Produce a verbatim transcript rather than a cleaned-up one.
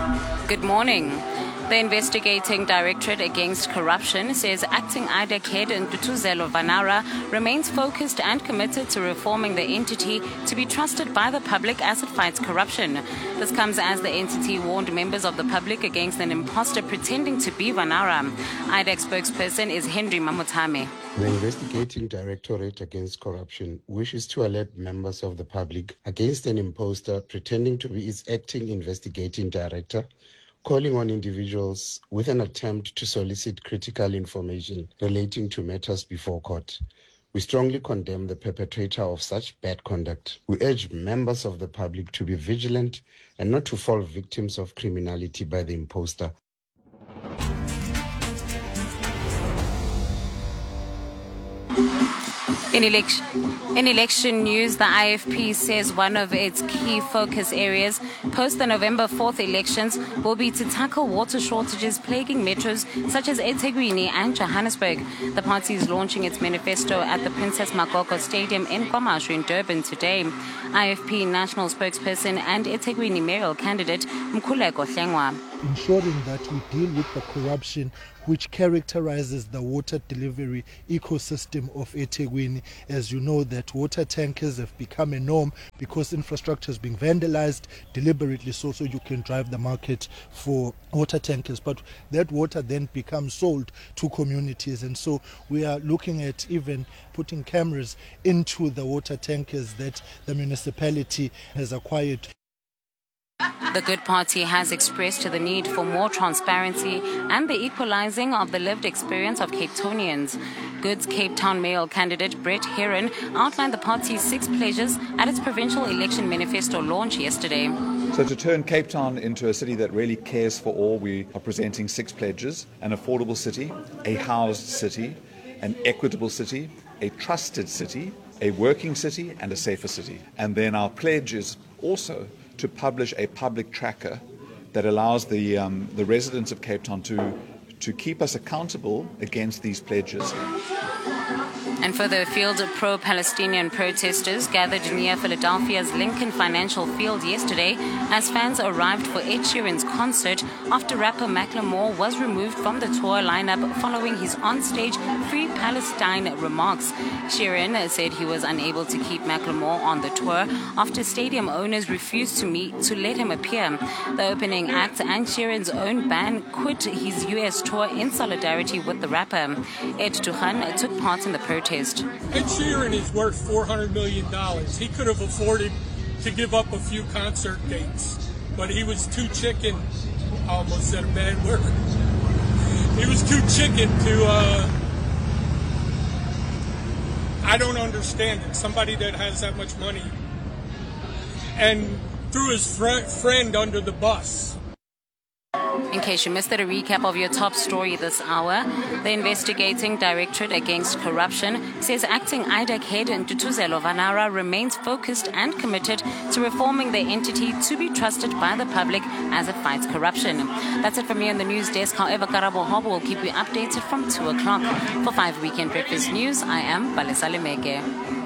Good morning. The Investigating Directorate Against Corruption says acting I D A C head Ntutuzelo Vanara remains focused and committed to reforming the entity to be trusted by the public as it fights corruption. This comes as the entity warned members of the public against an imposter pretending to be Vanara. I D A C spokesperson is Henry Mamutame. The Investigating Directorate Against Corruption wishes to alert members of the public against an imposter pretending to be its acting investigating director, calling on individuals with an attempt to solicit critical information relating to matters before court. We strongly condemn the perpetrator of such bad conduct. We urge members of the public to be vigilant and not to fall victims of criminality by the imposter. In election, in election news, the I F P says one of its key focus areas post the November fourth elections will be to tackle water shortages plaguing metros such as eThekwini and Johannesburg. The party is launching its manifesto at the Princess Makoko Stadium in KwaMashu in Durban today. I F P national spokesperson and eThekwini mayoral candidate Mkhuleko Hlengwa. Ensuring that we deal with the corruption which characterizes the water delivery ecosystem of eThekwini. As you know, that water tankers have become a norm because infrastructure is being vandalized deliberately so, so you can drive the market for water tankers. But that water then becomes sold to communities. And so we are looking at even putting cameras into the water tankers that the municipality has acquired. The Good Party has expressed the need for more transparency and the equalizing of the lived experience of Cape Townians. Good's Cape Town mayoral candidate Brett Heron outlined the party's six pledges at its provincial election manifesto launch yesterday. So to turn Cape Town into a city that really cares for all, we are presenting six pledges: an affordable city, a housed city, an equitable city, a trusted city, a working city, and a safer city. And then our pledge is also to publish a public tracker that allows the um, the residents of Cape Town to to keep us accountable against these pledges. And further afield, pro-Palestinian protesters gathered near Philadelphia's Lincoln Financial Field yesterday as fans arrived for Ed Sheeran's concert after rapper Macklemore was removed from the tour lineup following his onstage Free Palestine remarks. Sheeran said he was unable to keep Macklemore on the tour after stadium owners refused to meet to let him appear. The opening act and Sheeran's own band quit his U S tour in solidarity with the rapper. Ed Tuhan took part in the protest. Ed Sheeran is worth four hundred million dollars. He could have afforded to give up a few concert dates, but he was too chicken. I almost said a bad word. He was too chicken to, uh, I don't understand it. Somebody that has that much money and threw his fr- friend under the bus. In case you missed it, a recap of your top story this hour. The Investigating Directorate Against Corruption says acting I D A C head Ntutuzelo Vanara remains focused and committed to reforming the entity to be trusted by the public as it fights corruption. That's it from me on the news desk. However, Karabo Hobo will keep you updated from two o'clock. For five Weekend Breakfast News, I am Balesa Lemeke.